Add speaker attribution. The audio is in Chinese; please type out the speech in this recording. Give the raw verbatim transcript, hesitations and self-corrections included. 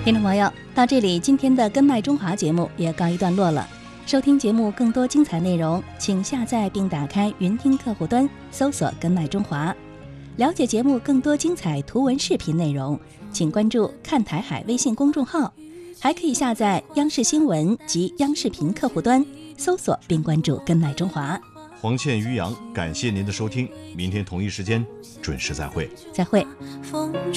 Speaker 1: 听众朋友，到这里今天的根脉中华节目也告一段落了。收听节目更多精彩内容，请下载并打开云听客户端，搜索根脉中华。了解节目更多精彩图文视频内容，请关注看台海微信公众号，还可以下载央视新闻及央视频客户端，搜索并关注根脉中华。
Speaker 2: 黄倩于洋，感谢您的收听，明天同一时间准时再会。
Speaker 1: 再会。